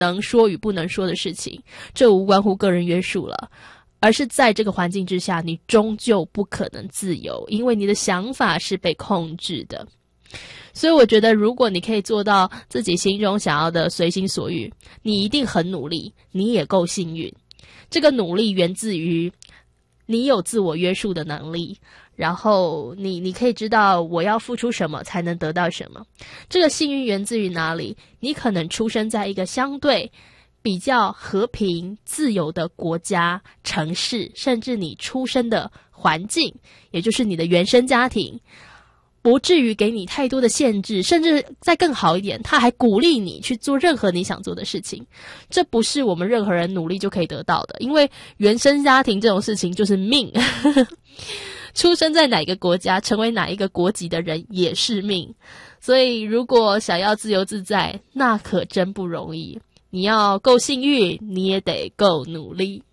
能说与不能说的事情，这无关乎个人约束了，而是在这个环境之下，你终究不可能自由，因为你的想法是被控制的。所以我觉得，如果你可以做到自己心中想要的随心所欲，你一定很努力，你也够幸运。这个努力源自于你有自我约束的能力，然后你可以知道我要付出什么才能得到什么。这个幸运源自于哪里？你可能出生在一个相对比较和平自由的国家、城市，甚至你出生的环境，也就是你的原生家庭，不至于给你太多的限制，甚至再更好一点，他还鼓励你去做任何你想做的事情。这不是我们任何人努力就可以得到的，因为原生家庭这种事情就是命出生在哪个国家，成为哪一个国籍的人也是命。所以如果想要自由自在，那可真不容易。你要够幸运，你也得够努力。